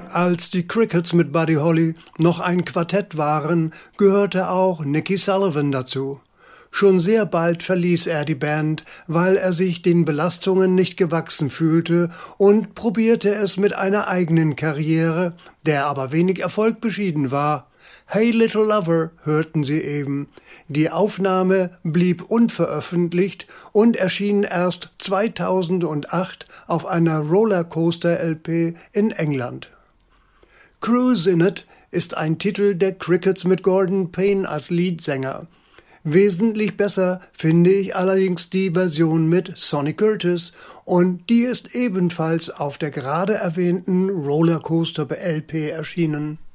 Als die Crickets mit Buddy Holly noch ein Quartett waren, gehörte auch Nicky Sullivan dazu. Schon sehr bald verließ er die Band, weil er sich den Belastungen nicht gewachsen fühlte und probierte es mit einer eigenen Karriere, der aber wenig Erfolg beschieden war. Hey Little Lover hörten Sie eben. Die Aufnahme blieb unveröffentlicht und erschien erst 2008 auf einer Rollercoaster-LP in England. Cruise in It ist ein Titel der Crickets mit Gordon Payne als Leadsänger. Wesentlich besser finde ich allerdings die Version mit Sonny Curtis und die ist ebenfalls auf der gerade erwähnten Rollercoaster-LP erschienen.